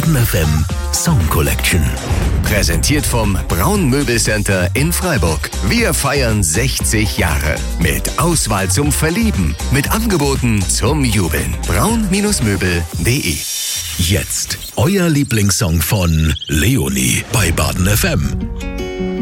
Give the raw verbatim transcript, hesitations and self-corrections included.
Baden F M Song Collection. Präsentiert vom Braun Möbelcenter in Freiburg. Wir feiern sechzig Jahre. Mit Auswahl zum Verlieben. Mit Angeboten zum Jubeln. braun Möbel punkt de. Jetzt euer Lieblingssong von Leonie bei Baden F M.